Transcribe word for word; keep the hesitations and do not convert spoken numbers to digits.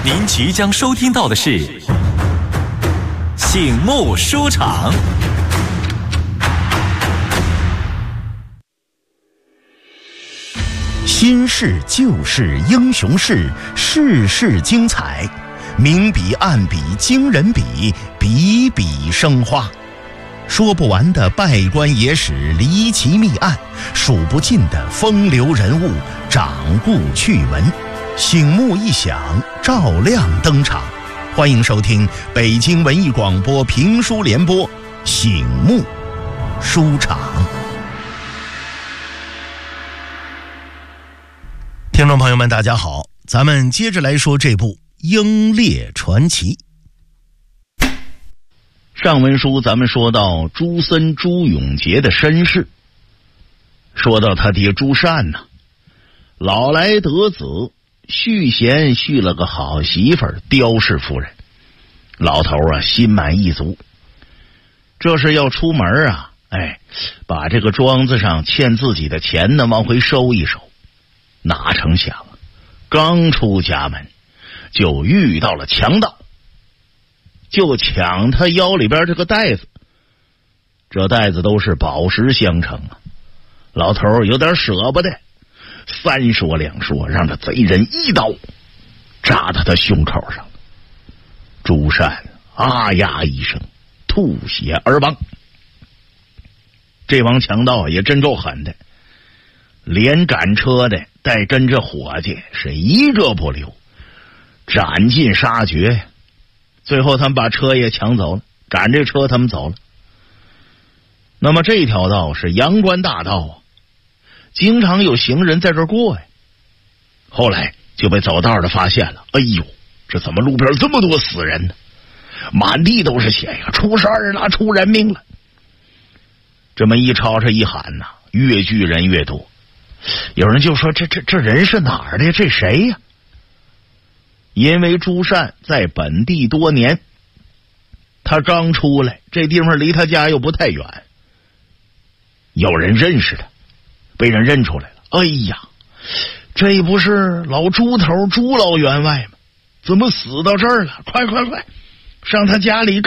您即将收听到的是醒目书场。 新事旧事英雄事，事事精彩，明笔暗笔惊人笔，笔笔生花。说不完的拜官野史离奇密案，数不尽的风流人物掌故趣闻，醒目一响，照亮登场。欢迎收听北京文艺广播评书联播醒目书场。听众朋友们大家好，咱们接着来说这部《英烈传奇》。上文书咱们说到朱森朱永杰的身世，说到他爹朱善呢、啊，老来得子，续弦续了个好媳妇儿刁氏夫人。老头啊心满意足，这是要出门啊，哎，把这个庄子上欠自己的钱呢往回收一收。哪成想刚出家门就遇到了强盗，就抢他腰里边这个袋子，这袋子都是宝石镶成啊。老头有点舍不得，三说两说，让这贼人一刀扎到他胸口上。朱善啊呀一声吐血而亡。这帮强盗也真够狠的，连赶车的带跟着伙计是一个不留，斩尽杀绝。最后他们把车也抢走了，赶这车他们走了。那么这条道是阳关大道啊，经常有行人在这儿过呀。后来就被走道的发现了，哎呦，这怎么路边这么多死人呢？满地都是血呀，出事儿了，出人命了。这么一吵吵一喊呐、啊，越聚人越多。有人就说这这这人是哪儿的？这谁呀？因为朱善在本地多年，他刚出来，这地方离他家又不太远，有人认识他，被人认出来了。哎呀，这不是老朱头朱老员外吗？怎么死到这儿了？快快快，上他家里